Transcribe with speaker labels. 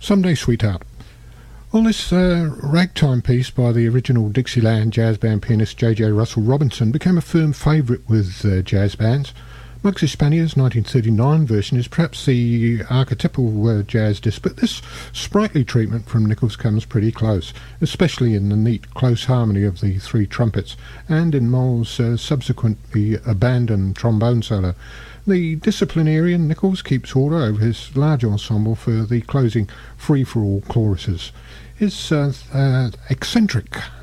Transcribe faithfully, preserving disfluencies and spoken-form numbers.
Speaker 1: Someday, Sweetheart. Well, this uh, ragtime piece by the original Dixieland jazz band pianist J J Russell Robinson became a firm favourite with uh, jazz bands. Muggs Hispania's nineteen thirty-nine version is perhaps the archetypal uh, jazz disc, but this sprightly treatment from Nichols comes pretty close, especially in the neat, close harmony of the three trumpets, and in Moll's uh, subsequently abandoned trombone solo. The disciplinarian Nichols keeps order over his large ensemble for the closing free-for-all choruses. His uh, uh, eccentric